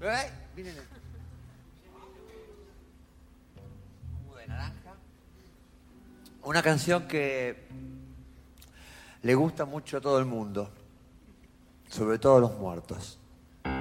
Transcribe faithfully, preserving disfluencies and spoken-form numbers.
¿Eh? Miren. Jugo de naranja. Una canción que le gusta mucho a todo el mundo, sobre todo a los muertos.